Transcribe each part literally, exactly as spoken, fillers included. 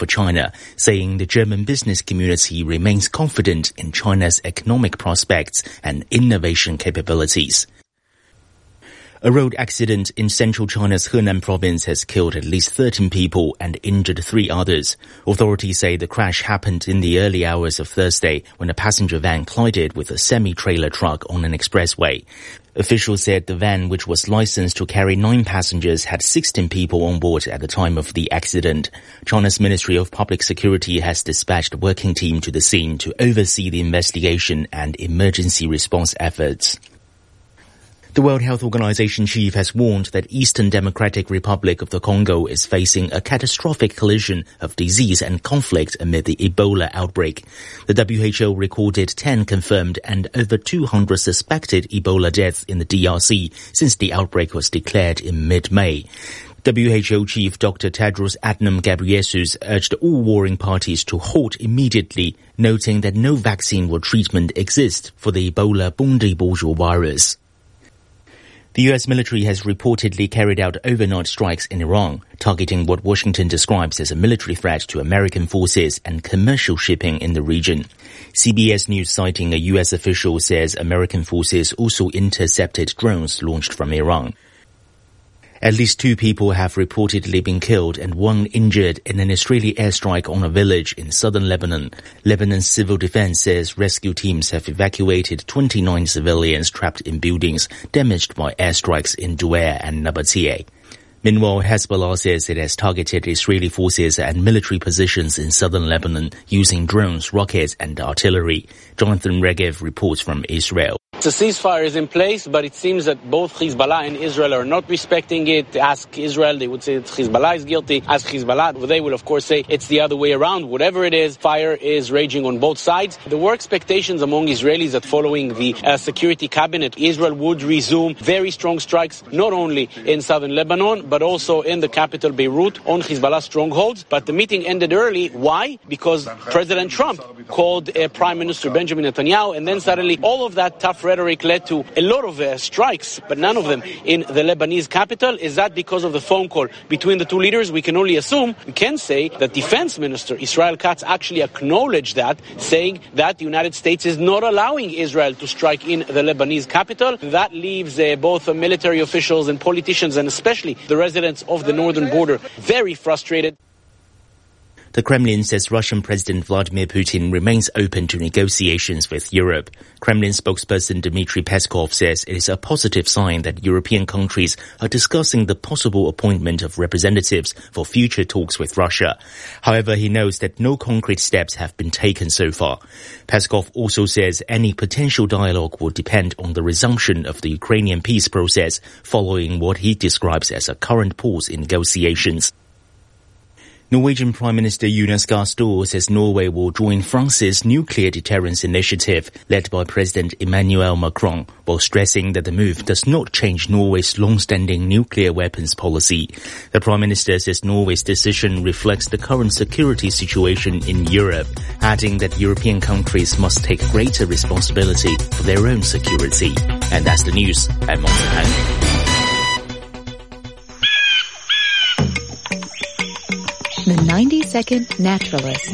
for China, saying the German business community remains confident in China's economic prospects and innovation capabilities. A road accident in central China's Henan province has killed at least thirteen people and injured three others. Authorities say the crash happened in the early hours of Thursday when a passenger van collided with a semi-trailer truck on an expressway. Officials said the van, which was licensed to carry nine passengers, had sixteen people on board at the time of the accident. China's Ministry of Public Security has dispatched a working team to the scene to oversee the investigation and emergency response efforts. The World Health Organization chief has warned that Eastern Democratic Republic of the Congo is facing a catastrophic collision of disease and conflict amid the Ebola outbreak. The W H O recorded ten confirmed and over two hundred suspected Ebola deaths in the D R C since the outbreak was declared in mid-May. W H O Chief Doctor Tedros Adhanom Ghebreyesus urged all warring parties to halt immediately, noting that no vaccine or treatment exists for the Ebola Bundibugyo virus. The U S military has reportedly carried out overnight strikes in Iran, targeting what Washington describes as a military threat to American forces and commercial shipping in the region. C B S News citing a U S official says American forces also intercepted drones launched from Iran. At least two people have reportedly been killed and one injured in an Israeli airstrike on a village in southern Lebanon. Lebanon's civil defense says rescue teams have evacuated twenty-nine civilians trapped in buildings damaged by airstrikes in Duer and Nabatea. Meanwhile, Hezbollah says it has targeted Israeli forces and military positions in southern Lebanon using drones, rockets and artillery. Jonathan Regev reports from Israel. The ceasefire is in place, but it seems that both Hezbollah and Israel are not respecting it. Ask Israel, they would say that Hezbollah is guilty. Ask Hezbollah, they will of course say it's the other way around. Whatever it is, fire is raging on both sides. There were expectations among Israelis that following the uh, security cabinet, Israel would resume very strong strikes, not only in southern Lebanon, but also in the capital Beirut on Hezbollah strongholds. But the meeting ended early. Why? Because President Trump called uh, Prime Minister Benjamin Netanyahu, and then suddenly all of that tough rhetoric led to a lot of uh, strikes, but none of them in the Lebanese capital. Is that because of the phone call between the two leaders? We can only assume. We can say that Defense Minister Israel Katz actually acknowledged that, saying that the United States is not allowing Israel to strike in the Lebanese capital. That leaves uh, both uh, military officials and politicians, and especially the residents of the northern border, very frustrated. The Kremlin says Russian President Vladimir Putin remains open to negotiations with Europe. Kremlin spokesperson Dmitry Peskov says it is a positive sign that European countries are discussing the possible appointment of representatives for future talks with Russia. However, he notes that no concrete steps have been taken so far. Peskov also says any potential dialogue will depend on the resumption of the Ukrainian peace process following what he describes as a current pause in negotiations. Norwegian Prime Minister Jonas Gahr Støre says Norway will join France's nuclear deterrence initiative led by President Emmanuel Macron, while stressing that the move does not change Norway's long-standing nuclear weapons policy. The Prime Minister says Norway's decision reflects the current security situation in Europe, adding that European countries must take greater responsibility for their own security. And that's the news. I'm Martin Han. The ninety second Naturalist.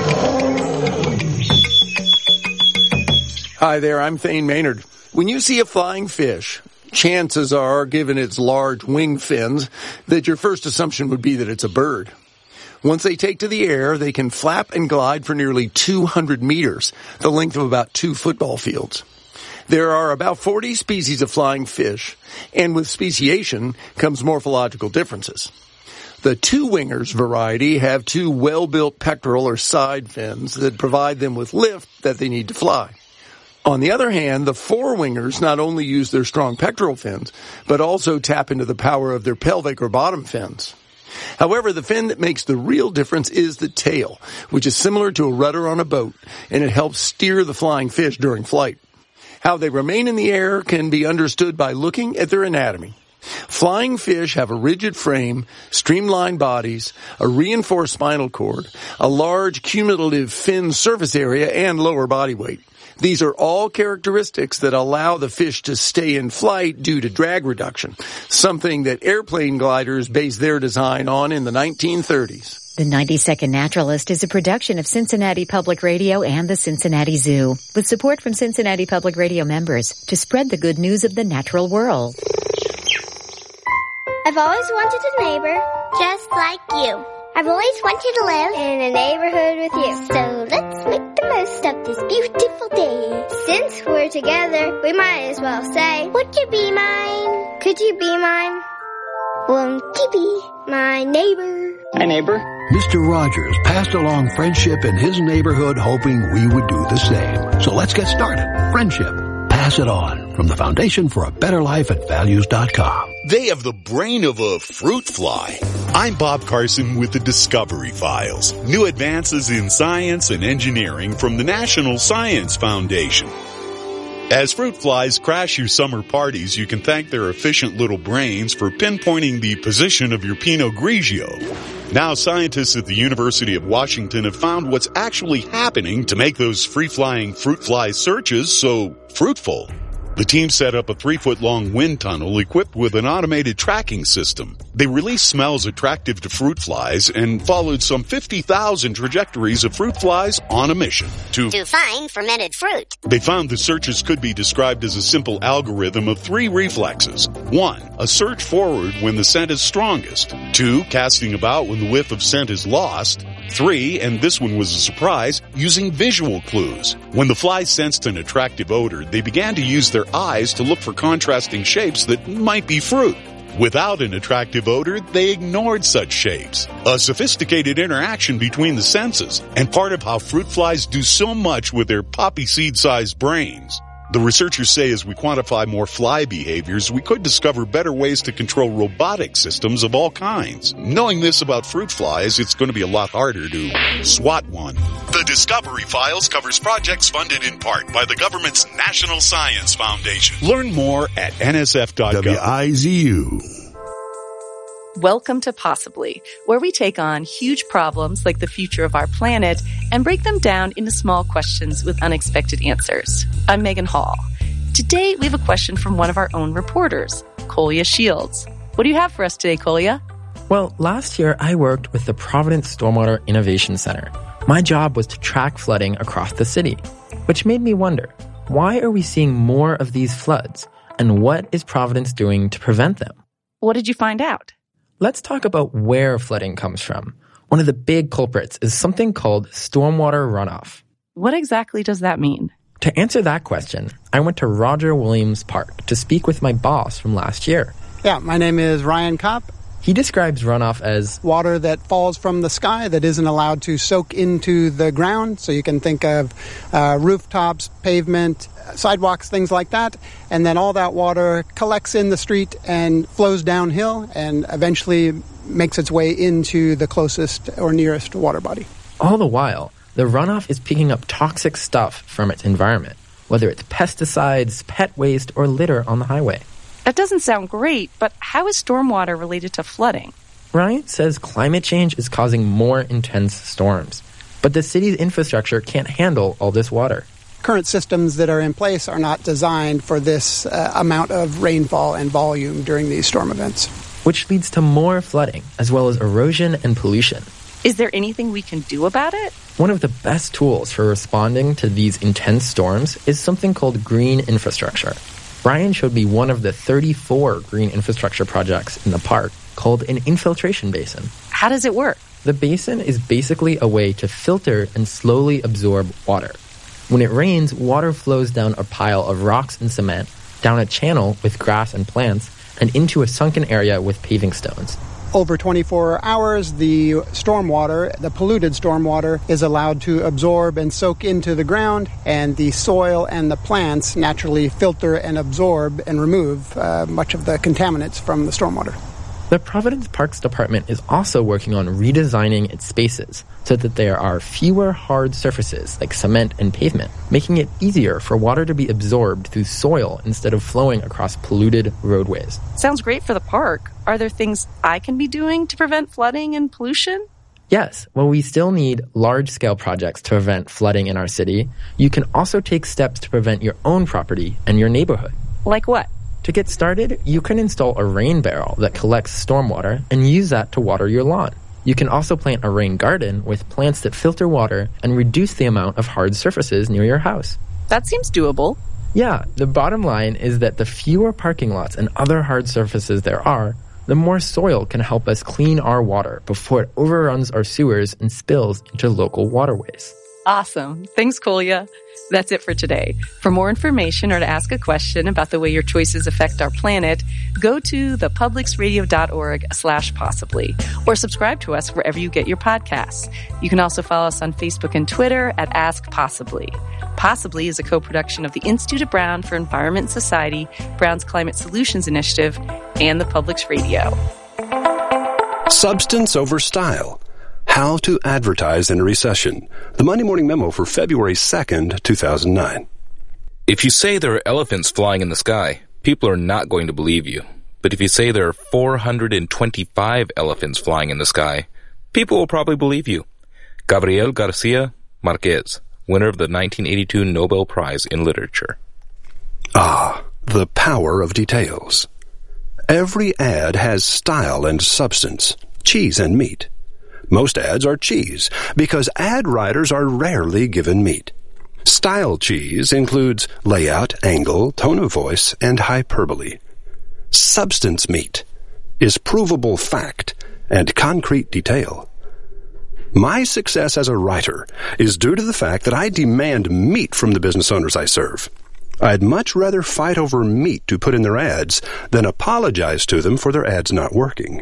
Hi there, I'm Thane Maynard. When you see a flying fish, chances are, given its large wing fins, that your first assumption would be that it's a bird. Once they take to the air, they can flap and glide for nearly two hundred meters, the length of about two football fields. There are about forty species of flying fish, and with speciation comes morphological differences. The two-wingers variety have two well-built pectoral or side fins that provide them with lift that they need to fly. On the other hand, the four-wingers not only use their strong pectoral fins, but also tap into the power of their pelvic or bottom fins. However, the fin that makes the real difference is the tail, which is similar to a rudder on a boat, and it helps steer the flying fish during flight. How they remain in the air can be understood by looking at their anatomy. Flying fish have a rigid frame, streamlined bodies, a reinforced spinal cord, a large cumulative fin surface area, and lower body weight. These are all characteristics that allow the fish to stay in flight due to drag reduction, something that airplane gliders based their design on in the nineteen thirties. The ninety-second Naturalist is a production of Cincinnati Public Radio and the Cincinnati Zoo, with support from Cincinnati Public Radio members to spread the good news of the natural world. I've always wanted a neighbor just like you. I've always wanted to live in a neighborhood with you. So let's make the most of this beautiful day. Since we're together, we might as well say, would you be mine? Could you be mine? Won't you be my neighbor? Hi, neighbor. Mister Rogers passed along friendship in his neighborhood, hoping we would do the same. So let's get started. Friendship. Pass it on. From the Foundation for a Better Life at values dot com. They have the brain of a fruit fly. I'm Bob Carson with the Discovery Files. New advances in science and engineering from the National Science Foundation. As fruit flies crash your summer parties, you can thank their efficient little brains for pinpointing the position of your Pinot Grigio. Now scientists at the University of Washington have found what's actually happening to make those free-flying fruit fly searches so fruitful. The team set up a three-foot-long wind tunnel equipped with an automated tracking system. They released smells attractive to fruit flies and followed some fifty thousand trajectories of fruit flies on a mission to, To find fermented fruit. They found the searches could be described as a simple algorithm of three reflexes. One, a surge forward when the scent is strongest. Two, casting about when the whiff of scent is lost. Three, and this one was a surprise, using visual clues. When the flies sensed an attractive odor, they began to use their eyes to look for contrasting shapes that might be fruit. Without an attractive odor, they ignored such shapes. A sophisticated interaction between the senses, and part of how fruit flies do so much with their poppy seed-sized brains. The researchers say as we quantify more fly behaviors, we could discover better ways to control robotic systems of all kinds. Knowing this about fruit flies, it's going to be a lot harder to swat one. The Discovery Files covers projects funded in part by the government's National Science Foundation. Learn more at N S F dot gov. W I Z U. Welcome to Possibly, where we take on huge problems like the future of our planet and break them down into small questions with unexpected answers. I'm Megan Hall. Today, we have a question from one of our own reporters, Kolya Shields. What do you have for us today, Kolya? Well, last year, I worked with the Providence Stormwater Innovation Center. My job was to track flooding across the city, which made me wonder, why are we seeing more of these floods, and what is Providence doing to prevent them? What did you find out? Let's talk about where flooding comes from. One of the big culprits is something called stormwater runoff. What exactly does that mean? To answer that question, I went to Roger Williams Park to speak with my boss from last year. Yeah, my name is Ryan Kopp. He describes runoff as water that falls from the sky that isn't allowed to soak into the ground. So you can think of uh, rooftops, pavement, sidewalks, things like that. And then all that water collects in the street and flows downhill and eventually makes its way into the closest or nearest water body. All the while, the runoff is picking up toxic stuff from its environment, whether it's pesticides, pet waste, or litter on the highway. That doesn't sound great, but how is stormwater related to flooding? Ryan says climate change is causing more intense storms, but the city's infrastructure can't handle all this water. Current systems that are in place are not designed for this uh, amount of rainfall and volume during these storm events. Which leads to more flooding, as well as erosion and pollution. Is there anything we can do about it? One of the best tools for responding to these intense storms is something called green infrastructure. Brian showed me one of the thirty-four green infrastructure projects in the park called an infiltration basin. How does it work? The basin is basically a way to filter and slowly absorb water. When it rains, water flows down a pile of rocks and cement, down a channel with grass and plants, and into a sunken area with paving stones. Over twenty-four hours, the stormwater, the polluted stormwater, is allowed to absorb and soak into the ground, and the soil and the plants naturally filter and absorb and remove uh, much of the contaminants from the stormwater. The Providence Parks Department is also working on redesigning its spaces so that there are fewer hard surfaces like cement and pavement, making it easier for water to be absorbed through soil instead of flowing across polluted roadways. Sounds great for the park. Are there things I can be doing to prevent flooding and pollution? Yes, while we still need large-scale projects to prevent flooding in our city, you can also take steps to prevent your own property and your neighborhood. Like what? To get started, you can install a rain barrel that collects stormwater and use that to water your lawn. You can also plant a rain garden with plants that filter water and reduce the amount of hard surfaces near your house. That seems doable. Yeah, the bottom line is that the fewer parking lots and other hard surfaces there are, the more soil can help us clean our water before it overruns our sewers and spills into local waterways. Awesome. Thanks, Kolya. That's it for today. For more information or to ask a question about the way your choices affect our planet, go to thepublicsradio.org slash possibly or subscribe to us wherever you get your podcasts. You can also follow us on Facebook and Twitter at Ask Possibly. Possibly is a co-production of the Institute of Brown for Environment and Society, Brown's Climate Solutions Initiative, and the Publics Radio. Substance over style. How to Advertise in a Recession. The Monday Morning Memo for February second, two thousand nine. If you say there are elephants flying in the sky, people are not going to believe you. But if you say there are four hundred twenty-five elephants flying in the sky, people will probably believe you. Gabriel Garcia Marquez, winner of the nineteen eighty-two Nobel Prize in Literature. Ah, the power of details. Every ad has style and substance, cheese and meat. Most ads are cheese because ad writers are rarely given meat. Style cheese includes layout, angle, tone of voice, and hyperbole. Substance meat is provable fact and concrete detail. My success as a writer is due to the fact that I demand meat from the business owners I serve. I'd much rather fight over meat to put in their ads than apologize to them for their ads not working.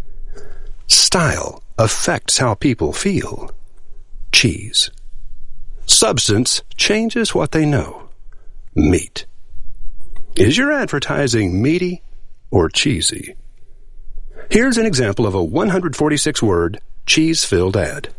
Style affects how people feel. Cheese. Substance changes what they know. Meat. Is your advertising meaty or cheesy? Here's an example of a one hundred forty-six word, cheese-filled ad.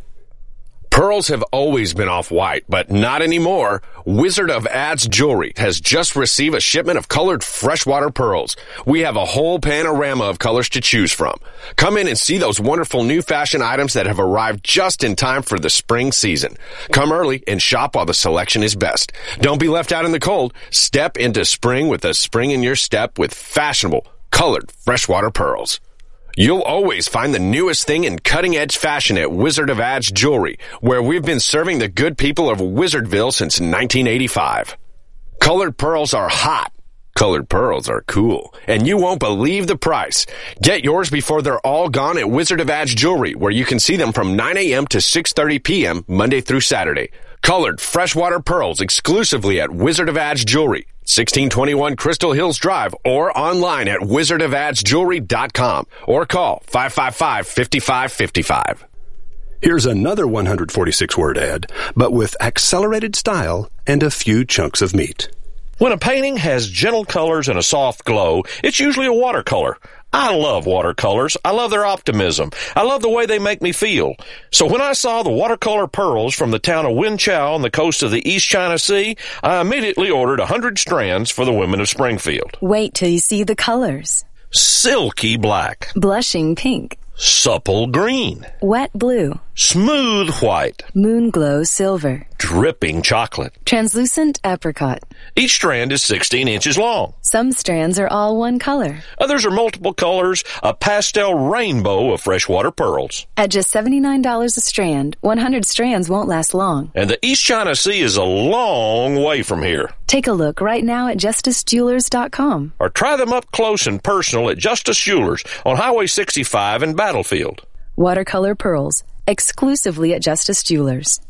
Pearls have always been off-white, but not anymore. Wizard of Ads Jewelry has just received a shipment of colored freshwater pearls. We have a whole panorama of colors to choose from. Come in and see those wonderful new fashion items that have arrived just in time for the spring season. Come early and shop while the selection is best. Don't be left out in the cold. Step into spring with a spring in your step with fashionable, colored freshwater pearls. You'll always find the newest thing in cutting-edge fashion at Wizard of Ads Jewelry, where we've been serving the good people of Wizardville since nineteen eighty-five. Colored pearls are hot. Colored pearls are cool. And you won't believe the price. Get yours before they're all gone at Wizard of Ads Jewelry, where you can see them from nine a.m. to six thirty p.m. Monday through Saturday. Colored freshwater pearls exclusively at Wizard of Ads Jewelry, sixteen twenty-one Crystal Hills Drive, or online at wizard of ads jewelry dot com, or call five five five, five five five five. Here's another one hundred forty-six word ad, but with accelerated style and a few chunks of meat. When a painting has gentle colors and a soft glow, it's usually a watercolor. I love watercolors. I love their optimism. I love the way they make me feel. So when I saw the watercolor pearls from the town of Wenchao on the coast of the East China Sea, I immediately ordered one hundred strands for the women of Springfield. Wait till you see the colors. Silky black. Blushing pink. Supple green. Wet blue. Smooth white. Moon glow silver. Dripping chocolate. Translucent apricot. Each strand is sixteen inches long. Some strands are all one color. Others are multiple colors, a pastel rainbow of freshwater pearls. At just seventy-nine dollars a strand, one hundred strands won't last long. And the East China Sea is a long way from here. Take a look right now at justice jewelers dot com. Or try them up close and personal at Justice Jewelers on Highway sixty-five in Battlefield. Watercolor pearls, exclusively at Justice Jewelers.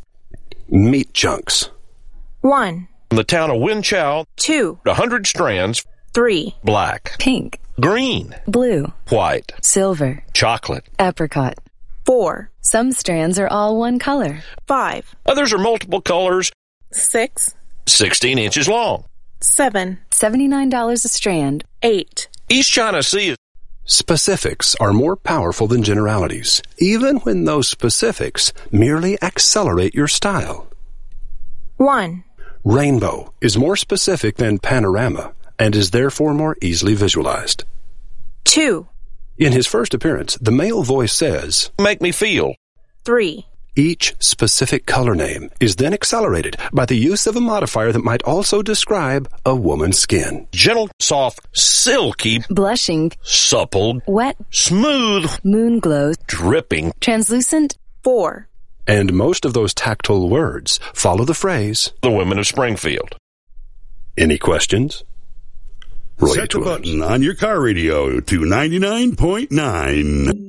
Meat chunks. One. From the town of Wenchao. Two. one hundred strands. Three. Black. Pink. Green. Blue. White. Silver. Chocolate. Apricot. Four. Some strands are all one color. Five. Others are multiple colors. Six. sixteen inches long. Seven. seventy-nine dollars a strand. Eight. East China Sea is... Specifics are more powerful than generalities, even when those specifics merely accelerate your style. One. Rainbow is more specific than panorama and is therefore more easily visualized. Two. In his first appearance, the male voice says, "Make me feel." Three. Each specific color name is then accelerated by the use of a modifier that might also describe a woman's skin. Gentle, soft, silky, blushing, supple, wet, smooth, moon glow, dripping, translucent. Four. And most of those tactile words follow the phrase, the women of Springfield. Any questions? Roy Set the Twins. button on your car radio to ninety-nine point nine.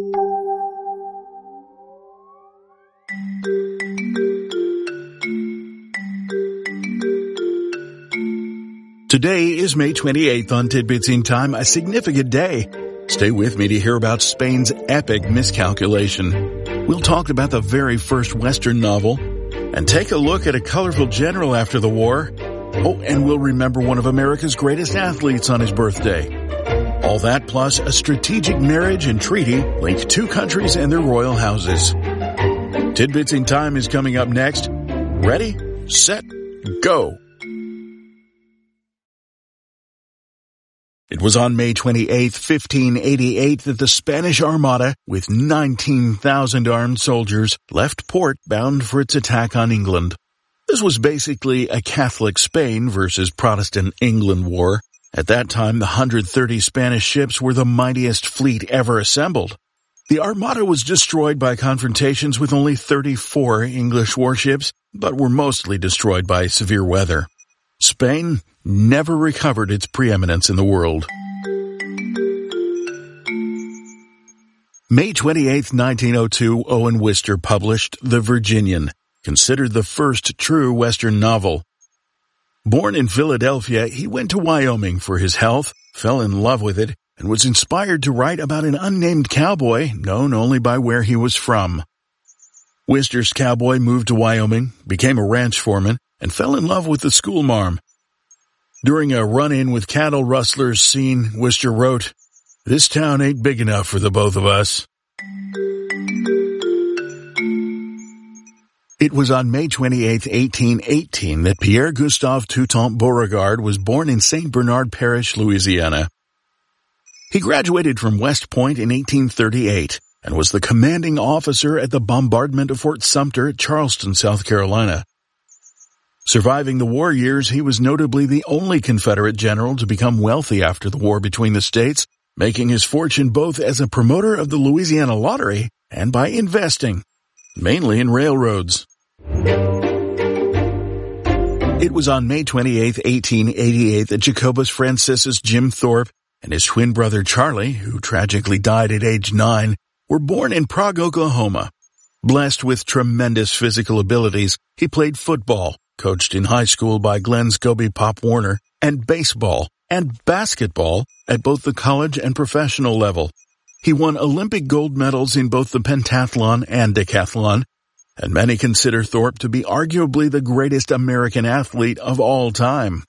Today is May twenty-eighth on Tidbits in Time, a significant day. Stay with me to hear about Spain's epic miscalculation. We'll talk about the very first Western novel and take a look at a colorful general after the war. Oh, and we'll remember one of America's greatest athletes on his birthday. All that plus a strategic marriage and treaty link two countries and their royal houses. Tidbits in Time is coming up next. Ready, set, go. It was on May twenty-eighth, fifteen eighty-eight, that the Spanish Armada, with nineteen thousand armed soldiers, left port bound for its attack on England. This was basically a Catholic Spain versus Protestant England war. At that time, the one hundred thirty Spanish ships were the mightiest fleet ever assembled. The Armada was destroyed by confrontations with only thirty-four English warships, but were mostly destroyed by severe weather. Spain never recovered its preeminence in the world. May twenty-eighth, nineteen oh two, Owen Wister published The Virginian, considered the first true Western novel. Born in Philadelphia, he went to Wyoming for his health, fell in love with it, and was inspired to write about an unnamed cowboy known only by where he was from. Wister's cowboy moved to Wyoming, became a ranch foreman, and fell in love with the schoolmarm. During a run-in with cattle rustlers scene, Wister wrote, "This town ain't big enough for the both of us." It was on May twenty-eighth, eighteen eighteen, that Pierre-Gustave Toutant Beauregard was born in Saint Bernard Parish, Louisiana. He graduated from West Point in eighteen thirty-eight and was the commanding officer at the bombardment of Fort Sumter at Charleston, South Carolina. Surviving the war years, he was notably the only Confederate general to become wealthy after the war between the states, making his fortune both as a promoter of the Louisiana Lottery and by investing, mainly in railroads. It was on May twenty-eighth, eighteen eighty-eight, that Jacobus Franciscus Jim Thorpe and his twin brother Charlie, who tragically died at age nine, were born in Prague, Oklahoma. Blessed with tremendous physical abilities, he played football, coached in high school by Glenn Scobie Pop Warner, and baseball and basketball at both the college and professional level. He won Olympic gold medals in both the pentathlon and decathlon, and many consider Thorpe to be arguably the greatest American athlete of all time.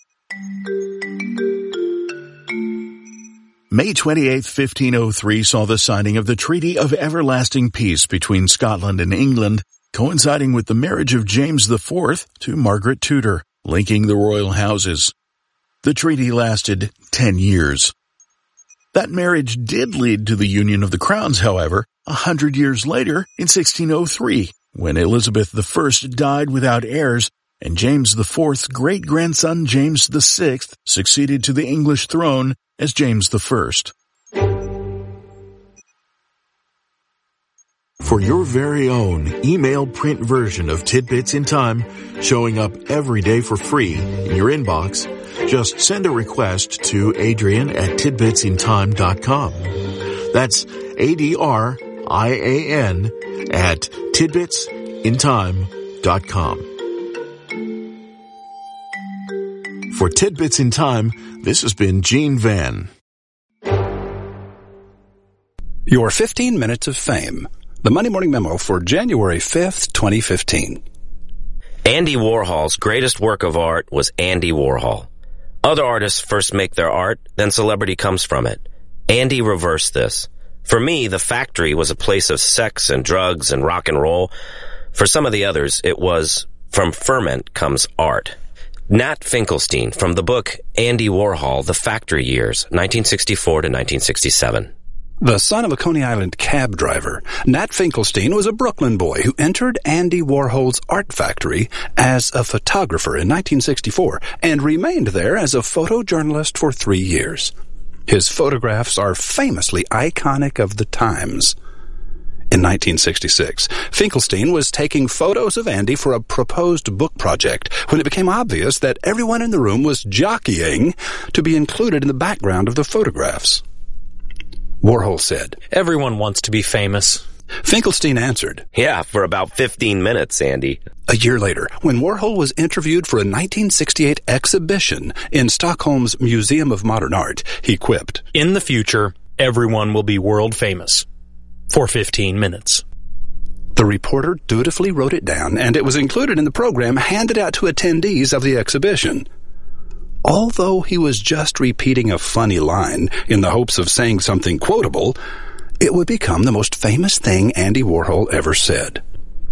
May twenty-eighth, fifteen oh three saw the signing of the Treaty of Everlasting Peace between Scotland and England, coinciding with the marriage of James the Fourth to Margaret Tudor, linking the royal houses. The treaty lasted ten years. That marriage did lead to the union of the crowns, however, a hundred years later in sixteen oh three, when Elizabeth the First died without heirs, and James the Fourth's great-grandson James the Sixth succeeded to the English throne as James the First. For your very own email print version of Tidbits in Time, showing up every day for free in your inbox, just send a request to Adrian at tidbits in time dot com. That's A D R I A N at tidbits in time dot com. For Tidbits in Time, this has been Gene Van. Your fifteen minutes of fame. The Monday Morning Memo for January fifth, twenty fifteen. Andy Warhol's greatest work of art was Andy Warhol. Other artists first make their art, then celebrity comes from it. Andy reversed this. For me, the factory was a place of sex and drugs and rock and roll. For some of the others, it was, from ferment comes art. Nat Finkelstein, from the book Andy Warhol, The Factory Years, nineteen sixty-four to nineteen sixty-seven. The son of a Coney Island cab driver, Nat Finkelstein was a Brooklyn boy who entered Andy Warhol's art factory as a photographer in nineteen sixty-four and remained there as a photojournalist for three years. His photographs are famously iconic of the times. In nineteen sixty-six, Finkelstein was taking photos of Andy for a proposed book project when it became obvious that everyone in the room was jockeying to be included in the background of the photographs. Warhol said, "Everyone wants to be famous." Finkelstein answered, "Yeah, for about fifteen minutes, Andy." A year later, when Warhol was interviewed for a nineteen sixty-eight exhibition in Stockholm's Museum of Modern Art, he quipped, "In the future, everyone will be world famous. For fifteen minutes. The reporter dutifully wrote it down, and it was included in the program handed out to attendees of the exhibition. Although he was just repeating a funny line in the hopes of saying something quotable, it would become the most famous thing Andy Warhol ever said.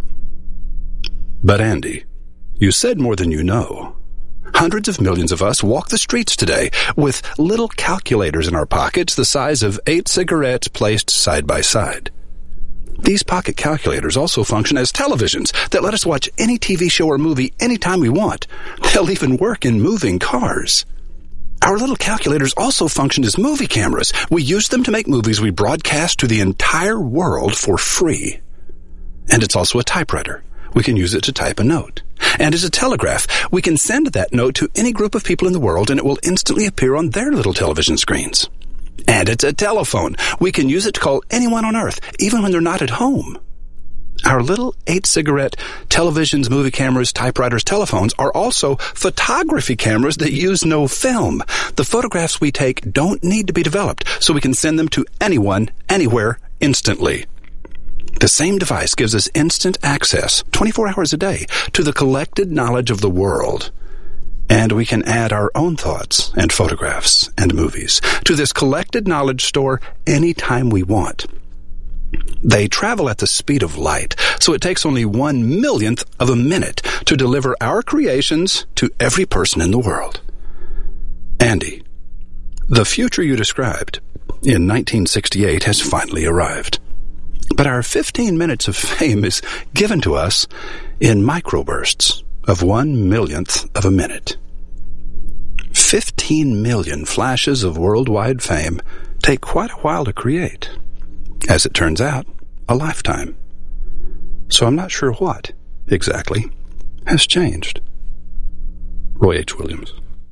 But Andy, you said more than you know. Hundreds of millions of us walk the streets today with little calculators in our pockets the size of eight cigarettes placed side by side. These pocket calculators also function as televisions that let us watch any T V show or movie anytime we want. They'll even work in moving cars. Our little calculators also function as movie cameras. We use them to make movies we broadcast to the entire world for free. And it's also a typewriter. We can use it to type a note. And as a telegraph, we can send that note to any group of people in the world and it will instantly appear on their little television screens. And it's a telephone. We can use it to call anyone on Earth, even when they're not at home. Our little eight-cigarette televisions, movie cameras, typewriters, telephones are also photography cameras that use no film. The photographs we take don't need to be developed, so we can send them to anyone, anywhere, instantly. The same device gives us instant access, twenty-four hours a day, to the collected knowledge of the world. And we can add our own thoughts and photographs and movies to this collected knowledge store anytime we want. They travel at the speed of light, so it takes only one millionth of a minute to deliver our creations to every person in the world. Andy, the future you described in nineteen sixty-eight has finally arrived. But our fifteen minutes of fame is given to us in microbursts of one millionth of a minute. Fifteen million flashes of worldwide fame take quite a while to create. As it turns out, a lifetime. So I'm not sure what, exactly, has changed. Roy H. Williams.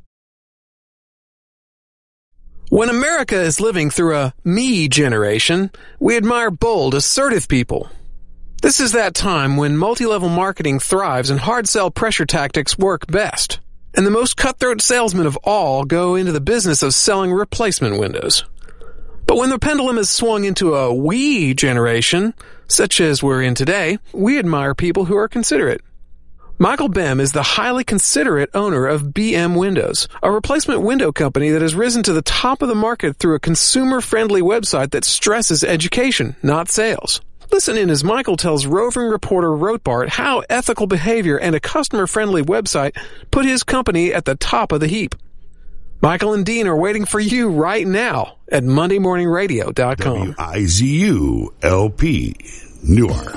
When America is living through a me generation, we admire bold, assertive people. This is that time when multi-level marketing thrives and hard sell pressure tactics work best. And the most cutthroat salesmen of all go into the business of selling replacement windows. But when the pendulum is swung into a we generation, such as we're in today, we admire people who are considerate. Michael Bem is the highly considerate owner of B M Windows, a replacement window company that has risen to the top of the market through a consumer-friendly website that stresses education, not sales. Listen in as Michael tells roving reporter Rothbart how ethical behavior and a customer-friendly website put his company at the top of the heap. Michael and Dean are waiting for you right now at monday morning radio dot com. W I Z U L P, Newark.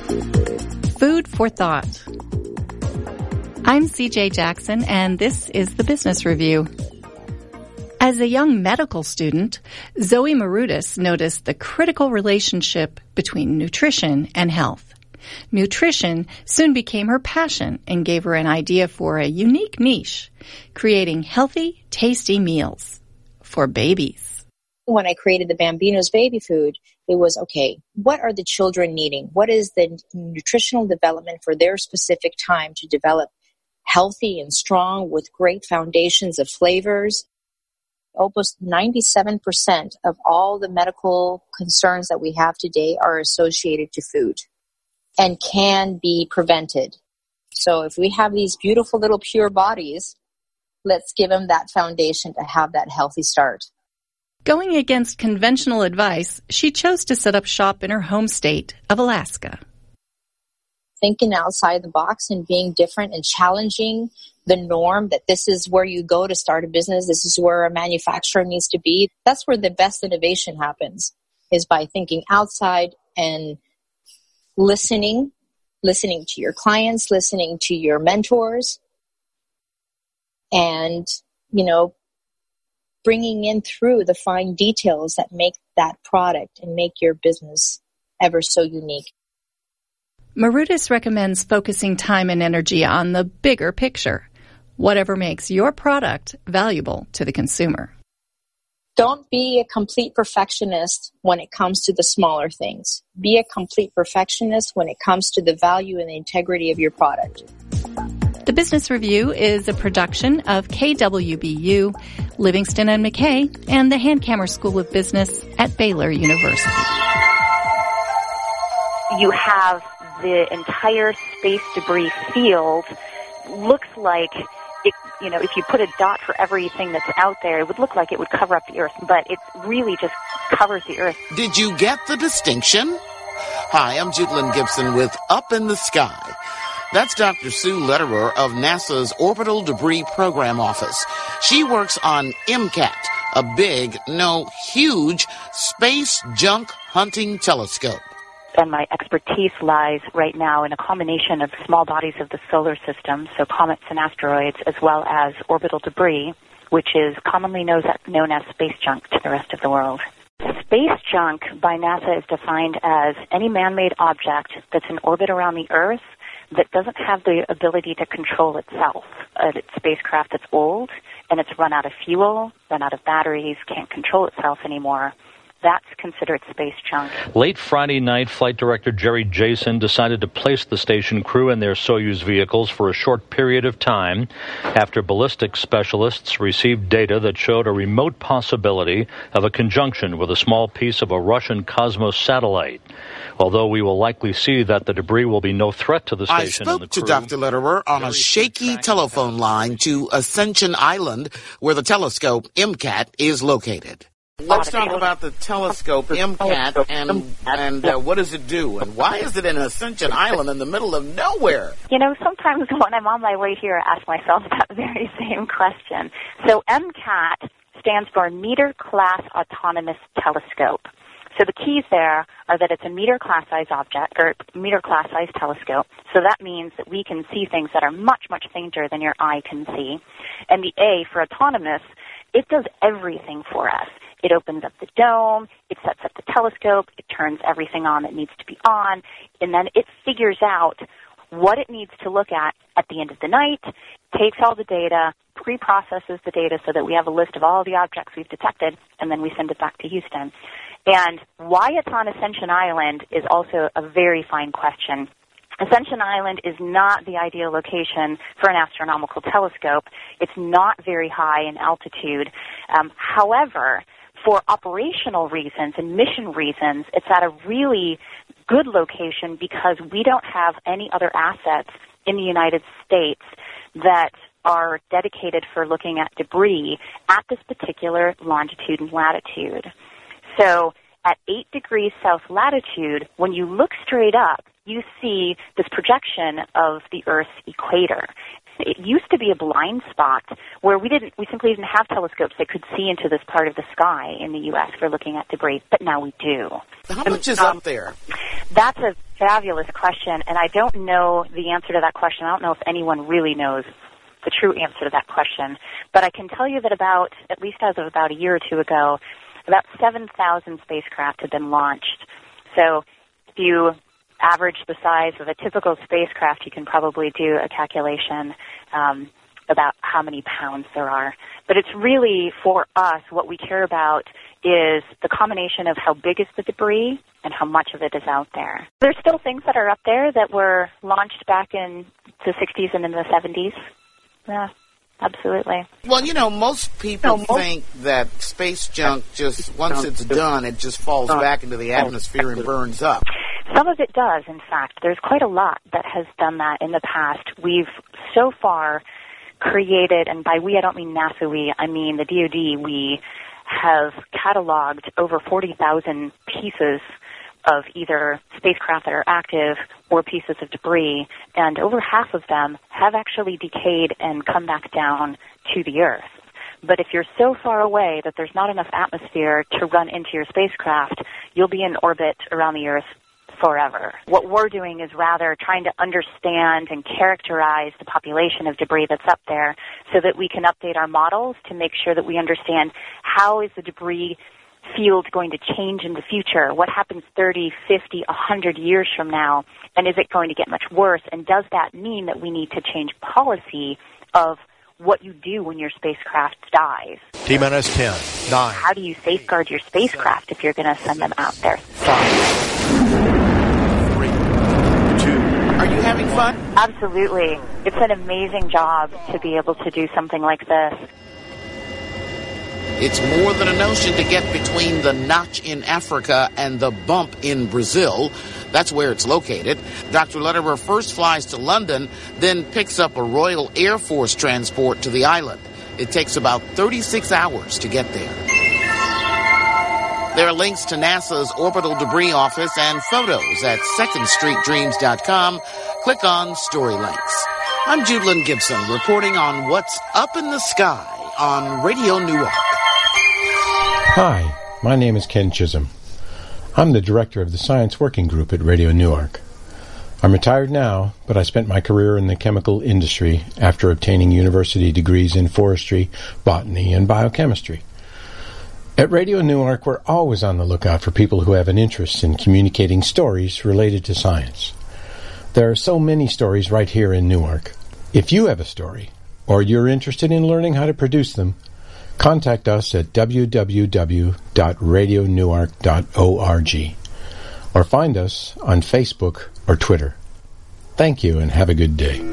Food for thought. I'm C J Jackson, and this is the Business Review. As a young medical student, Zoe Marudis noticed the critical relationship between nutrition and health. Nutrition soon became her passion and gave her an idea for a unique niche, creating healthy, tasty meals for babies. When I created the Bambino's baby food, it was, okay, what are the children needing? What is the nutritional development for their specific time to develop healthy and strong with great foundations of flavors? Almost ninety-seven percent of all the medical concerns that we have today are associated to food and can be prevented. So if we have these beautiful little pure bodies, let's give them that foundation to have that healthy start. Going against conventional advice, she chose to set up shop in her home state of Alaska. Thinking outside the box and being different and challenging the norm that this is where you go to start a business, this is where a manufacturer needs to be. That's where the best innovation happens. is by thinking outside and listening, listening to your clients, listening to your mentors, and, you know, bringing in through the fine details that make that product and make your business ever so unique. Marutis recommends focusing time and energy on the bigger picture, whatever makes your product valuable to the consumer. Don't be a complete perfectionist when it comes to the smaller things. Be a complete perfectionist when it comes to the value and the integrity of your product. The Business Review is a production of K W B U, Livingston and McKay, and the Hankamer School of Business at Baylor University. You have the entire space debris field looks like, it, you know, if you put a dot for everything that's out there, it would look like it would cover up the Earth, but it really just covers the Earth. Did you get the distinction? Hi, I'm Judlyn Gibson with Up in the Sky. That's Doctor Sue Lederer of NASA's Orbital Debris Program Office. She works on MCAT, a big, no, huge space junk hunting telescope. And my expertise lies right now in a combination of small bodies of the solar system, so comets and asteroids, as well as orbital debris, which is commonly known as, known as space junk to the rest of the world. Space junk by NASA is defined as any man-made object that's in orbit around the Earth that doesn't have the ability to control itself. Uh, it's spacecraft that's old, and it's run out of fuel, run out of batteries, can't control itself anymore. That's considered space junk. Late Friday night, Flight Director Jerry Jason decided to place the station crew in their Soyuz vehicles for a short period of time after ballistics specialists received data that showed a remote possibility of a conjunction with a small piece of a Russian Cosmos satellite. Although we will likely see that the debris will be no threat to the station I and the spoke crew. to Doctor Lederer on a shaky telephone line to Ascension Island, where the telescope MCAT is located. Let's talk about the telescope MCAT and and uh, what does it do, and why is it in Ascension Island in the middle of nowhere? You know, sometimes when I'm on my way here, I ask myself that very same question. So MCAT stands for Meter Class Autonomous Telescope. So the keys there are that it's a meter class size object, or meter class size telescope. So that means that we can see things that are much, much fainter than your eye can see. And the A for autonomous, it does everything for us. It opens up the dome, it sets up the telescope, it turns everything on that needs to be on, and then it figures out what it needs to look at at the end of the night, takes all the data, pre-processes the data so that we have a list of all the objects we've detected, and then we send it back to Houston. And why it's on Ascension Island is also a very fine question. Ascension Island is not the ideal location for an astronomical telescope. It's not very high in altitude. Um, however, for operational reasons and mission reasons, it's at a really good location because we don't have any other assets in the United States that are dedicated for looking at debris at this particular longitude and latitude. So at eight degrees south latitude, when you look straight up, you see this projection of the Earth's equator. It used to be a blind spot where we didn't, we simply didn't have telescopes that could see into this part of the sky in the U S for looking at debris, but now we do. How much is um, up there? That's a fabulous question, and I don't know the answer to that question. I don't know if anyone really knows the true answer to that question, but I can tell you that about, at least as of about a year or two ago, about seven thousand spacecraft have been launched. So if you average the size of a typical spacecraft, you can probably do a calculation um, about how many pounds there are. But it's really, for us, what we care about is the combination of how big is the debris and how much of it is out there. There's still things that are up there that were launched back in the sixties and in the seventies. Yeah. Absolutely. Well, you know, most people no, most think that space junk just, once it's done, it just falls back into the atmosphere and burns up. Some of it does, in fact. There's quite a lot that has done that in the past. We've so far created, and by we I don't mean NASA we, I mean the D O D, we have cataloged over forty thousand pieces of either spacecraft that are active or pieces of debris, and over half of them have actually decayed and come back down to the Earth. But if you're so far away that there's not enough atmosphere to run into your spacecraft, you'll be in orbit around the Earth forever. What we're doing is rather trying to understand and characterize the population of debris that's up there so that we can update our models to make sure that we understand how is the debris field going to change in the future? What happens thirty, fifty, one hundred years from now? And is it going to get much worse? And does that mean that we need to change policy of what you do when your spacecraft dies? T-minus ten, nine. How do you safeguard your spacecraft if you're going to send them out there? Are you having fun? Absolutely. It's an amazing job to be able to do something like this. It's more than a notion to get between the notch in Africa and the bump in Brazil. That's where it's located. Doctor Lederer first flies to London, then picks up a Royal Air Force transport to the island. It takes about thirty-six hours to get there. There are links to NASA's Orbital Debris Office and photos at second street dreams dot com. Click on Story Links. I'm Judelyn Gibson reporting on what's up in the sky on Radio Newark. Hi, my name is Ken Chisholm. I'm the director of the Science Working Group at Radio Newark. I'm retired now, but I spent my career in the chemical industry after obtaining university degrees in forestry, botany, and biochemistry. At Radio Newark, we're always on the lookout for people who have an interest in communicating stories related to science. There are so many stories right here in Newark. If you have a story, or you're interested in learning how to produce them, contact us at w w w dot radio newark dot org or find us on Facebook or Twitter. Thank you and have a good day.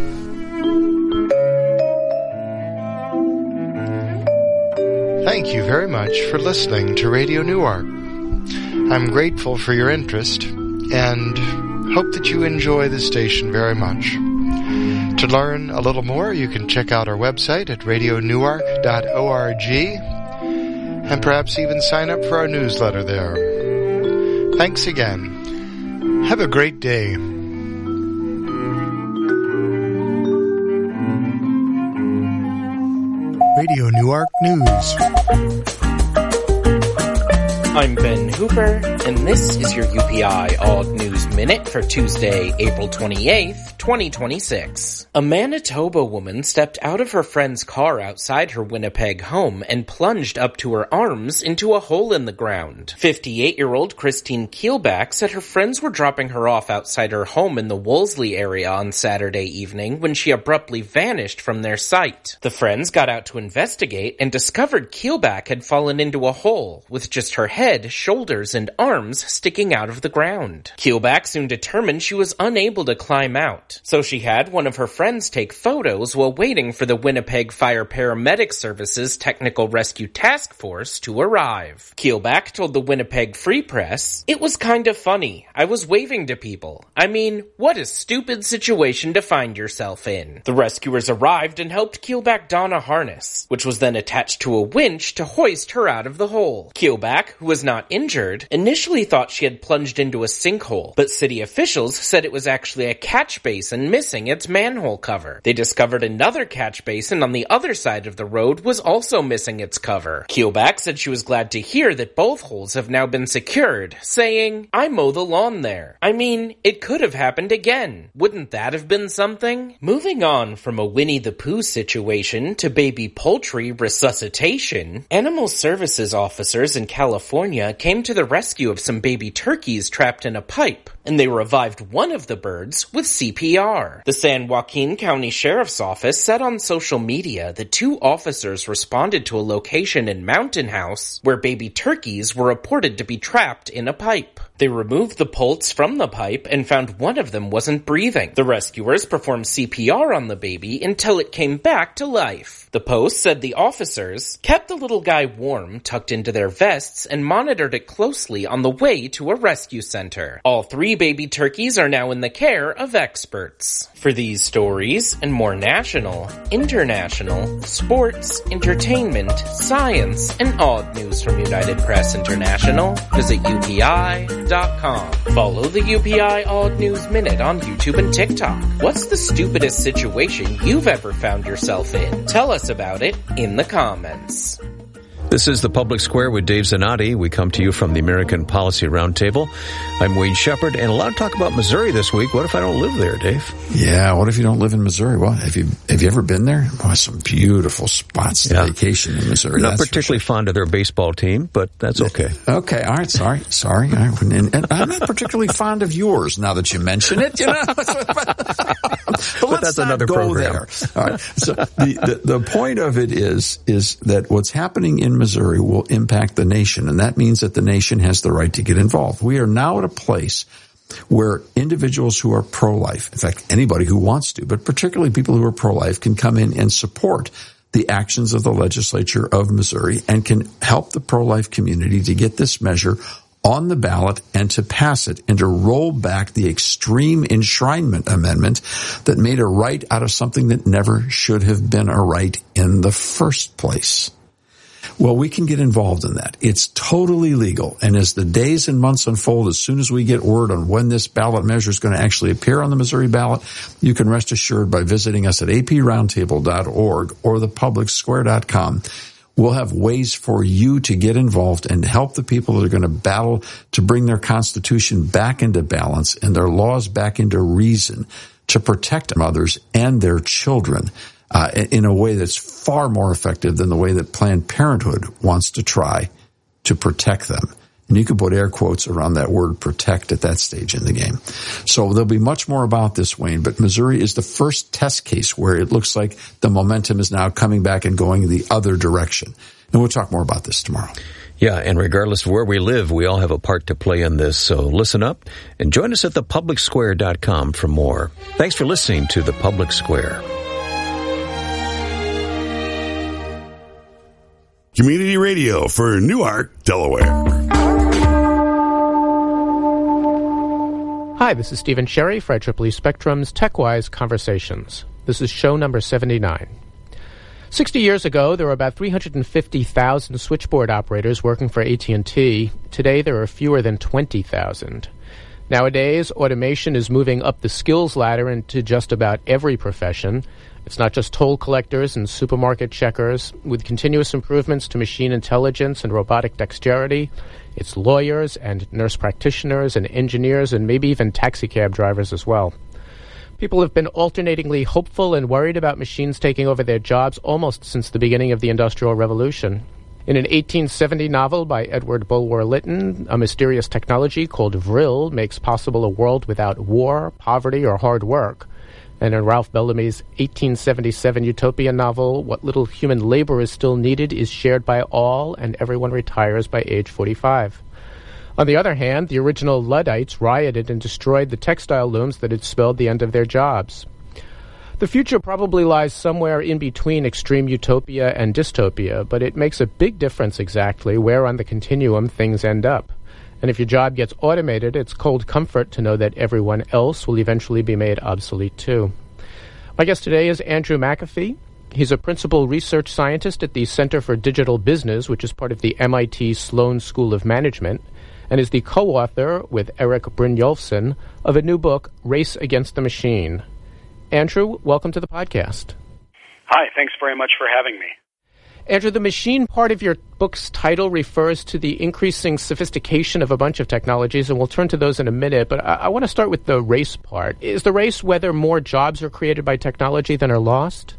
Thank you very much for listening to Radio Newark. I'm grateful for your interest and hope that you enjoy the station very much. To learn a little more, you can check out our website at radio newark dot org and perhaps even sign up for our newsletter there. Thanks again. Have a great day. Radio Newark News. I'm Ben Hooper, and this is your U P I Odd News Minute for Tuesday, April twenty-eighth, twenty twenty-six. A Manitoba woman stepped out of her friend's car outside her Winnipeg home and plunged up to her arms into a hole in the ground. fifty-eight-year-old Christine Keelback said her friends were dropping her off outside her home in the Wolseley area on Saturday evening when she abruptly vanished from their sight. The friends got out to investigate and discovered Keelback had fallen into a hole with just her head, shoulders, and arms sticking out of the ground. Keelback soon determined she was unable to climb out, so she had one of her friends take photos while waiting for the Winnipeg Fire Paramedic Services Technical Rescue Task Force to arrive. Keelback told the Winnipeg Free Press, "It was kind of funny. I was waving to people. I mean, what a stupid situation to find yourself in." The rescuers arrived and helped Keelback don a harness, which was then attached to a winch to hoist her out of the hole. Keelback, who was not injured, initially thought she had plunged into a sinkhole, but city officials said it was actually a catch basin missing its manhole cover. They discovered another catch basin on the other side of the road was also missing its cover. Keelback said she was glad to hear that both holes have now been secured, saying, "I mow the lawn there. I mean, it could have happened again. Wouldn't that have been something?" Moving on from a Winnie the Pooh situation to baby poultry resuscitation, animal services officers in California came to the rescue of some baby turkeys trapped in a pipe, and they revived one of the birds with C P R. The San Joaquin County Sheriff's Office said on social media that two officers responded to a location in Mountain House where baby turkeys were reported to be trapped in a pipe. They removed the poults from the pipe and found one of them wasn't breathing. The rescuers performed C P R on the baby until it came back to life. The Post said the officers kept the little guy warm, tucked into their vests, and monitored it closely on the way to a rescue center. All three baby turkeys are now in the care of experts. For these stories and more national, international, sports, entertainment, science, and odd news from United Press International, visit U P I dot com. Follow the U P I Odd News Minute on YouTube and TikTok. What's the stupidest situation you've ever found yourself in? Tell us about it in the comments. This is the Public Square with Dave Zanotti. We come to you from the American Policy Roundtable. I'm Wayne Shepherd, and a lot of talk about Missouri this week. What if I don't live there, Dave? Yeah, what if you don't live in Missouri? Well, have you have you ever been there? Oh, some beautiful spots to yeah. vacation in Missouri. Not particularly sure. fond of their baseball team, but that's okay. Okay, all right, sorry, sorry. I, and, and I'm not particularly fond of yours now that you mention it. You know, but, but let's that's not another go program. there. All right. So the, the the point of it is is that what's happening in Missouri will impact the nation, and that means that the nation has the right to get involved. We are now at a place where individuals who are pro-life, in fact, anybody who wants to, but particularly people who are pro-life, can come in and support the actions of the legislature of Missouri and can help the pro-life community to get this measure on the ballot and to pass it and to roll back the extreme enshrinement amendment that made a right out of something that never should have been a right in the first place. Well, we can get involved in that. It's totally legal. And as the days and months unfold, as soon as we get word on when this ballot measure is going to actually appear on the Missouri ballot, you can rest assured by visiting us at a p roundtable dot org or the public square dot com. We'll have ways for you to get involved and help the people that are going to battle to bring their Constitution back into balance and their laws back into reason to protect mothers and their children uh, in a way that's far more effective than the way that Planned Parenthood wants to try to protect them. And you can put air quotes around that word protect at that stage in the game. So there'll be much more about this, Wayne, but Missouri is the first test case where it looks like the momentum is now coming back and going the other direction. And we'll talk more about this tomorrow. Yeah, and regardless of where we live, we all have a part to play in this. So listen up and join us at the public square dot com for more. Thanks for listening to The Public Square. Community radio for Newark, Delaware. Hi, this is Stephen Sherry for I triple E Spectrum's TechWise Conversations. This is show number seventy-nine. Sixty years ago, there were about three hundred fifty thousand switchboard operators working for A T and T. Today, there are fewer than twenty thousand. Nowadays, automation is moving up the skills ladder into just about every profession. It's not just toll collectors and supermarket checkers. With continuous improvements to machine intelligence and robotic dexterity, it's lawyers and nurse practitioners and engineers and maybe even taxicab drivers as well. People have been alternatingly hopeful and worried about machines taking over their jobs almost since the beginning of the Industrial Revolution. In an eighteen seventy novel by Edward Bulwer-Lytton, a mysterious technology called Vril makes possible a world without war, poverty, or hard work. And in Ralph Bellamy's eighteen seventy-seven utopian novel, what little human labor is still needed is shared by all, and everyone retires by age forty-five. On the other hand, the original Luddites rioted and destroyed the textile looms that had spelled the end of their jobs. The future probably lies somewhere in between extreme utopia and dystopia, but it makes a big difference exactly where on the continuum things end up. And if your job gets automated, it's cold comfort to know that everyone else will eventually be made obsolete too. My guest today is Andrew McAfee. He's a principal research scientist at the Center for Digital Business, which is part of the M I T Sloan School of Management, and is the co-author with Eric Brynjolfsson of a new book, Race Against the Machine. Andrew, welcome to the podcast. Hi, thanks very much for having me. Andrew, the machine part of your book's title refers to the increasing sophistication of a bunch of technologies, and we'll turn to those in a minute, but I, I want to start with the race part. Is the race whether more jobs are created by technology than are lost?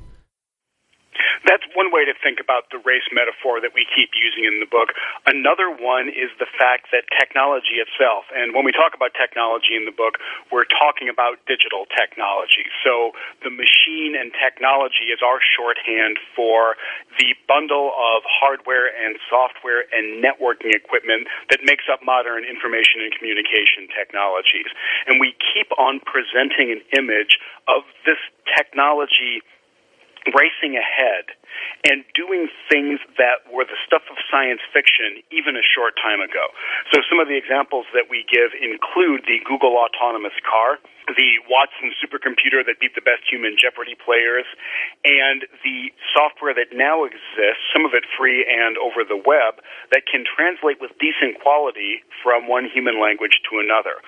That's one way to think about the race metaphor that we keep using in the book. Another one is the fact that technology itself, and when we talk about technology in the book, we're talking about digital technology. So the machine and technology is our shorthand for the bundle of hardware and software and networking equipment that makes up modern information and communication technologies. And we keep on presenting an image of this technology racing ahead and doing things that were the stuff of science fiction even a short time ago. So some of the examples that we give include the Google autonomous car, the Watson supercomputer that beat the best human Jeopardy players, and the software that now exists, some of it free and over the web, that can translate with decent quality from one human language to another.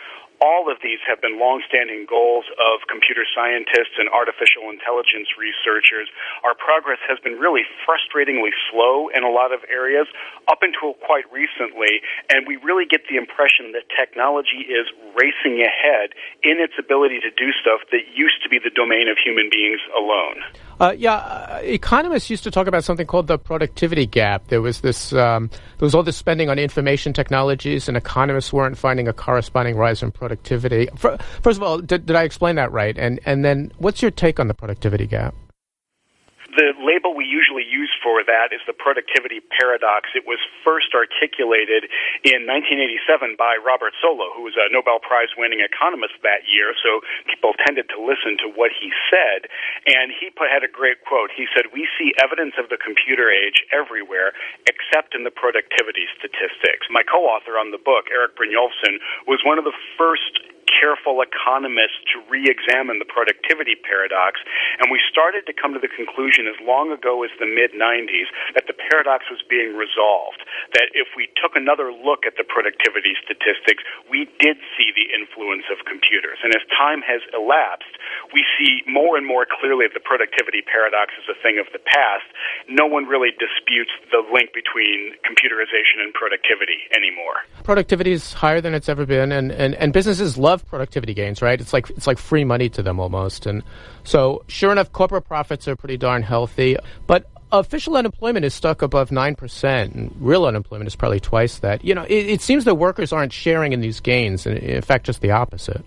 all of these have been longstanding goals of computer scientists and artificial intelligence researchers. Our progress has been really frustratingly slow in a lot of areas up until quite recently, and we really get the impression that technology is racing ahead in its ability to do stuff that used to be the domain of human beings alone. Uh, yeah, uh, economists used to talk about something called the productivity gap. There was this, um, there was all this spending on information technologies, and economists weren't finding a corresponding rise in productivity. First of all, did, did I explain that right? And and then, what's your take on the productivity gap? The label we usually use for that is the productivity paradox. It was first articulated in nineteen eighty-seven by Robert Solow, who was a Nobel Prize-winning economist that year, so people tended to listen to what he said. And he put, had a great quote. He said, "We see evidence of the computer age everywhere except in the productivity statistics." My co-author on the book, Erik Brynjolfsson, was one of the first careful economists to re-examine the productivity paradox, and we started to come to the conclusion as long ago as the mid nineties that the paradox was being resolved, that if we took another look at the productivity statistics, we did see the influence of computers. And as time has elapsed, we see more and more clearly that the productivity paradox is a thing of the past. No one really disputes the link between computerization and productivity anymore. Productivity is higher than it's ever been, and, and, and businesses love productivity gains, right? It's like it's like free money to them almost. And so, sure enough, corporate profits are pretty darn healthy, but official unemployment is stuck above nine percent, and real unemployment is probably twice that. You know, it, it seems that workers aren't sharing in these gains, and in fact, just the opposite.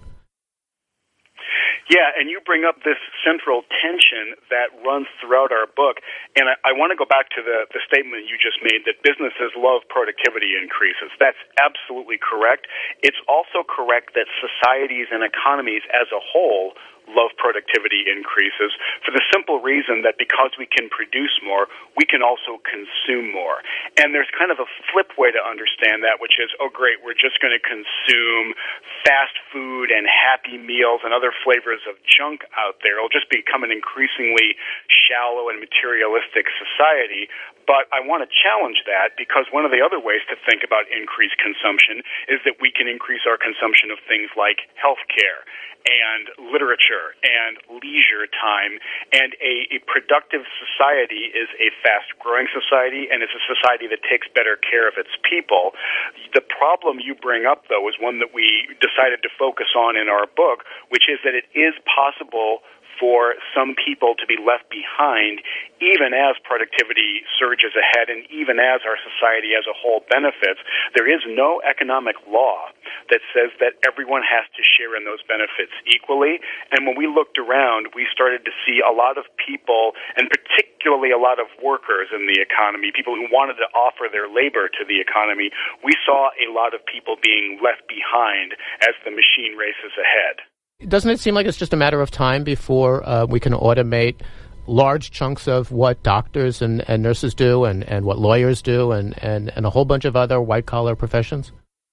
Yeah, and you bring up this central tension that runs throughout our book, and I, I want to go back to the, the statement you just made that businesses love productivity increases. That's absolutely correct. It's also correct that societies and economies as a whole love productivity increases for the simple reason that because we can produce more, we can also consume more. And there's kind of a flip way to understand that, which is, oh great, we're just going to consume fast food and Happy Meals and other flavors of junk out there. It'll just become an increasingly shallow and materialistic society. But I want to challenge that, because one of the other ways to think about increased consumption is that we can increase our consumption of things like healthcare and literature and leisure time. And a, a productive society is a fast-growing society, and it's a society that takes better care of its people. The problem you bring up, though, is one that we decided to focus on in our book, which is that it is possible for some people to be left behind even as productivity surges ahead and even as our society as a whole benefits. There is no economic law that says that everyone has to share in those benefits equally. And when we looked around, we started to see a lot of people, and particularly a lot of workers in the economy, people who wanted to offer their labor to the economy. We saw a lot of people being left behind as the machine races ahead. Doesn't it seem like it's just a matter of time before uh, we can automate large chunks of what doctors and, and nurses do and, and what lawyers do and, and, and a whole bunch of other white-collar professions?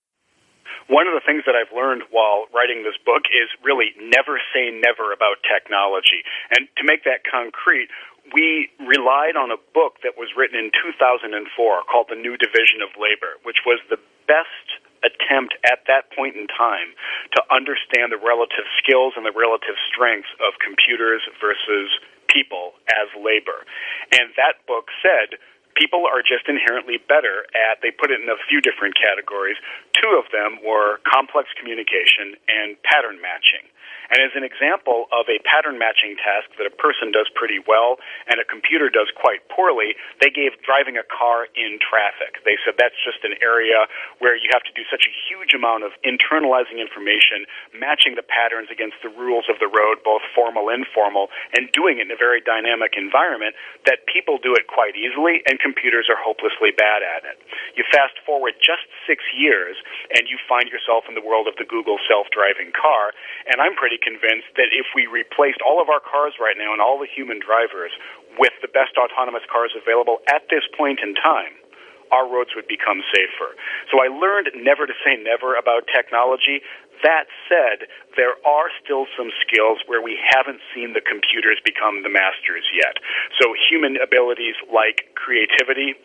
One of the things that I've learned while writing this book is really never say never about technology. And to make that concrete, we relied on a book that was written in two thousand four called The New Division of Labor, which was the best attempt at that point in time to understand the relative skills and the relative strengths of computers versus people as labor. And that book said people are just inherently better at, they put it in a few different categories. Two of them were complex communication and pattern matching. And as an example of a pattern matching task that a person does pretty well and a computer does quite poorly, they gave driving a car in traffic. They said that's just an area where you have to do such a huge amount of internalizing information, matching the patterns against the rules of the road, both formal and informal, and doing it in a very dynamic environment that people do it quite easily and computers are hopelessly bad at it. You fast forward just six years and you find yourself in the world of the Google self-driving car, and I'm pretty convinced that if we replaced all of our cars right now and all the human drivers with the best autonomous cars available at this point in time, our roads would become safer. So I learned never to say never about technology. That said, there are still some skills where we haven't seen the computers become the masters yet. So human abilities like creativity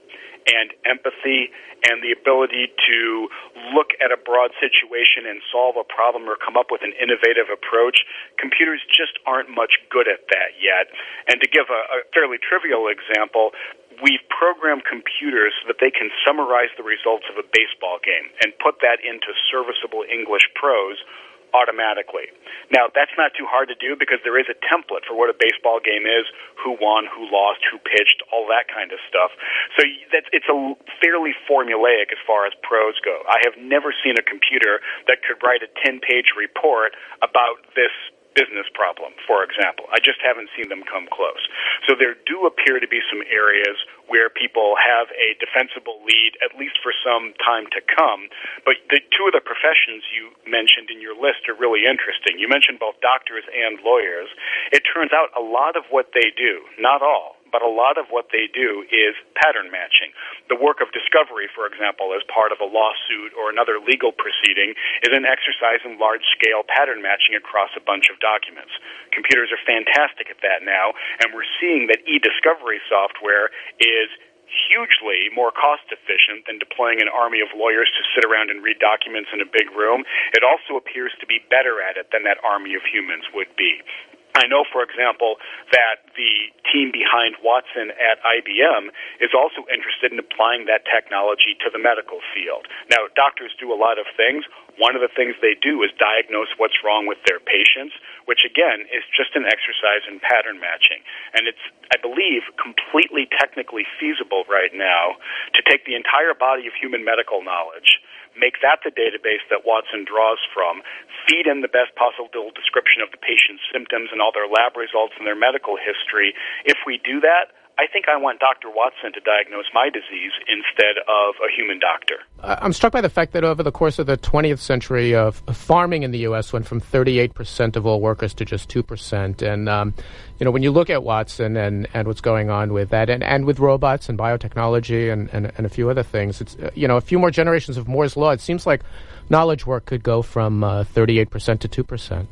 and empathy and the ability to look at a broad situation and solve a problem or come up with an innovative approach. Computers just aren't much good at that yet. And to give a, a fairly trivial example, we've programmed computers so that they can summarize the results of a baseball game and put that into serviceable English prose automatically. Now, that's not too hard to do because there is a template for what a baseball game is, who won, who lost, who pitched, all that kind of stuff. So that's, it's a fairly formulaic as far as prose go. I have never seen a computer that could write a ten-page report about this business problem, for example. I just haven't seen them come close. So there do appear to be some areas where people have a defensible lead, at least for some time to come. But the two of the professions you mentioned in your list are really interesting. You mentioned both doctors and lawyers. It turns out a lot of what they do, not all, but a lot of what they do is pattern matching. The work of discovery, for example, as part of a lawsuit or another legal proceeding, is an exercise in large-scale pattern matching across a bunch of documents. Computers are fantastic at that now, and we're seeing that e-discovery software is hugely more cost-efficient than deploying an army of lawyers to sit around and read documents in a big room. It also appears to be better at it than that army of humans would be. I know, for example, that the team behind Watson at I B M is also interested in applying that technology to the medical field. Now, doctors do a lot of things. One of the things they do is diagnose what's wrong with their patients, which, again, is just an exercise in pattern matching. And it's, I believe, completely technically feasible right now to take the entire body of human medical knowledge, make that the database that Watson draws from, feed in the best possible description of the patient's symptoms and all their lab results and their medical history. If we do that, I think I want Doctor Watson to diagnose my disease instead of a human doctor. I'm struck by the fact that over the course of the twentieth century, uh, farming in the U S went from thirty-eight percent of all workers to just two percent. And, um, you know, when you look at Watson and, and what's going on with that, and, and with robots and biotechnology and, and, and a few other things, it's, uh, you know, a few more generations of Moore's Law, it seems like knowledge work could go from uh, thirty-eight percent to two percent.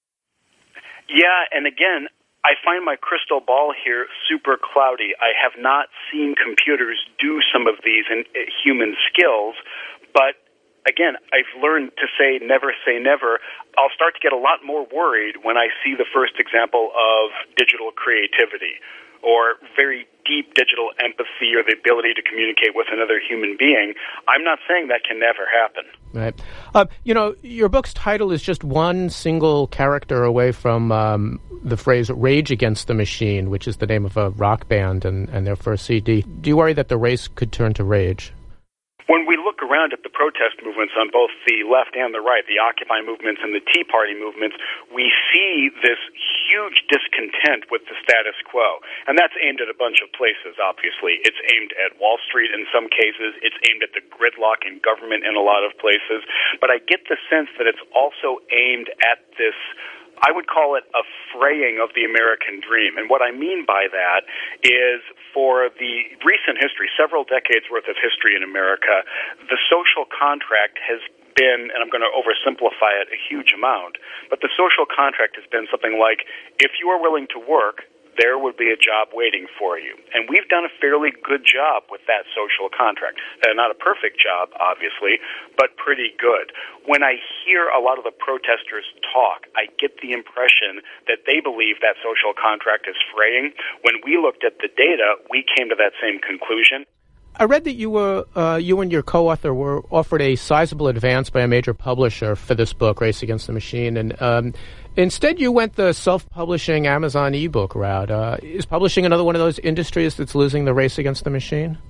Yeah, and again, I find my crystal ball here super cloudy. I have not seen computers do some of these in uh, human skills, but again, I've learned to say never say never. I'll start to get a lot more worried when I see the first example of digital creativity or very deep digital empathy or the ability to communicate with another human being. I'm not saying that can never happen. Right. Uh, you know, your book's title is just one single character away from um, the phrase Rage Against the Machine, which is the name of a rock band and, and their first C D. Do you worry that the race could turn to rage? When we look around at the protest movements on both the left and the right, the Occupy movements and the Tea Party movements, we see this huge discontent with the status quo. And that's aimed at a bunch of places, obviously. It's aimed at Wall Street in some cases. It's aimed at the gridlock in government in a lot of places. But I get the sense that it's also aimed at this, I would call it a fraying of the American dream. And what I mean by that is for the recent history, several decades worth of history in America, the social contract has been, and I'm going to oversimplify it a huge amount, but the social contract has been something like, if you are willing to work, there would be a job waiting for you. And we've done a fairly good job with that social contract. Uh, not a perfect job, obviously, but pretty good. When I hear a lot of the protesters talk, I get the impression that they believe that social contract is fraying. When we looked at the data, we came to that same conclusion. I read that you were, uh, you and your co-author were offered a sizable advance by a major publisher for this book, Race Against the Machine, and um, instead you went the self-publishing Amazon ebook route. Uh, is publishing another one of those industries that's losing the race against the machine?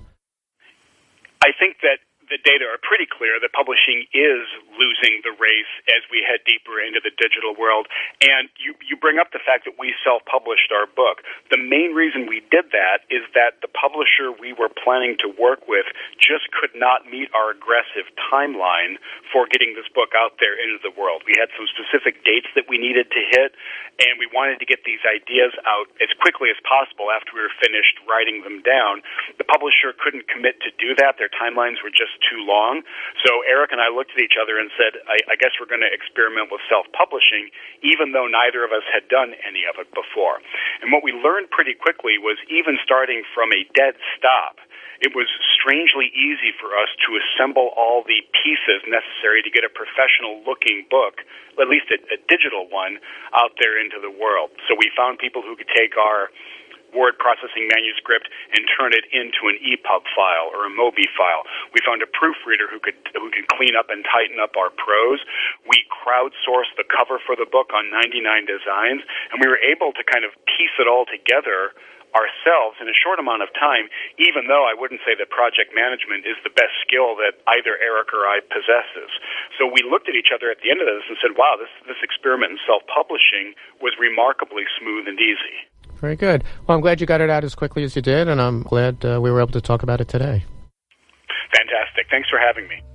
I think that the data are pretty clear that publishing is losing the race as we head deeper into the digital world. And you, you bring up the fact that we self-published our book. The main reason we did that is that the publisher we were planning to work with just could not meet our aggressive timeline for getting this book out there into the world. We had some specific dates that we needed to hit, and we wanted to get these ideas out as quickly as possible after we were finished writing them down. The publisher couldn't commit to do that. Their timelines were just too long. So Eric and I looked at each other and said, I, I guess we're going to experiment with self-publishing, even though neither of us had done any of it before. And what we learned pretty quickly was even starting from a dead stop, it was strangely easy for us to assemble all the pieces necessary to get a professional-looking book, at least a, a digital one, out there into the world. So we found people who could take our word processing manuscript and turn it into an E P U B file or a MOBI file. We found a proofreader who could who could clean up and tighten up our prose. We crowdsourced the cover for the book on ninety-nine designs, and we were able to kind of piece it all together ourselves in a short amount of time, even though I wouldn't say that project management is the best skill that either Eric or I possesses. So we looked at each other at the end of this and said, wow, this, this experiment in self-publishing was remarkably smooth and easy. Very good. Well, I'm glad you got it out as quickly as you did, and I'm glad uh, we were able to talk about it today. Fantastic. Thanks for having me.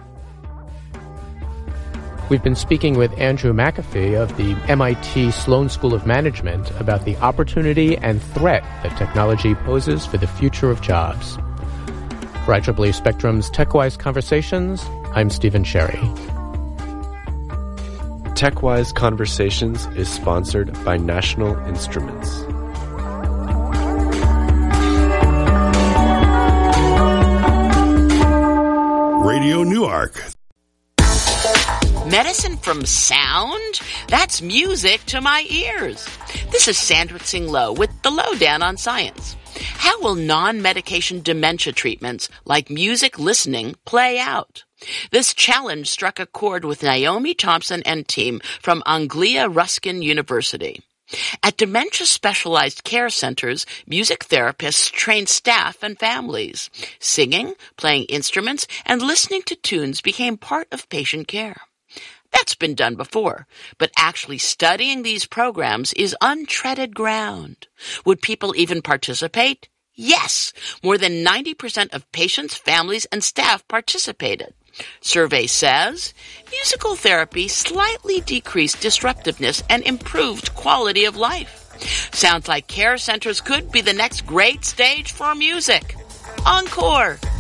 We've been speaking with Andrew McAfee of the M I T Sloan School of Management about the opportunity and threat that technology poses for the future of jobs. For I triple E Spectrum's TechWise Conversations, I'm Stephen Sherry. TechWise Conversations is sponsored by National Instruments. Radio Newark. Medicine from sound? That's music to my ears. This is Sandra Tsing Loh with the Lowdown on Science. How will non-medication dementia treatments like music listening play out? This challenge struck a chord with Naomi Thompson and team from Anglia Ruskin University. At dementia-specialized care centers, music therapists train staff and families. Singing, playing instruments, and listening to tunes became part of patient care. That's been done before, but actually studying these programs is untreaded ground. Would people even participate? Yes! More than ninety percent of patients, families, and staff participated. Survey says musical therapy slightly decreased disruptiveness and improved quality of life. Sounds like care centers could be the next great stage for music. Encore!